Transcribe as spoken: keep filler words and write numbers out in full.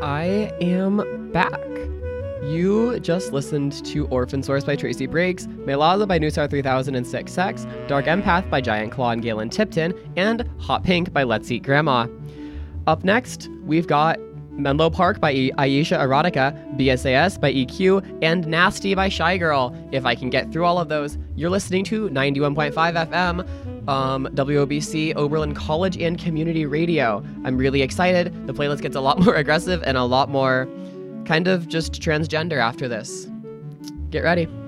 I am back. You just listened to Orphan Source by Tracy Briggs, Melaza by Newstar three thousand six Sex, Dark Empath by Giant Claw and Galen Tipton, and Hot Pink by Let's Eat Grandma. Up next, we've got Menlo Park by Aisha Erotica, B S A S by E Q, and Nasty by Shy Girl. If I can get through all of those, you're listening to ninety-one point five F M, um, W O B C, Oberlin College and Community Radio. I'm really excited. The playlist gets a lot more aggressive and a lot more kind of just transgender after this. Get ready.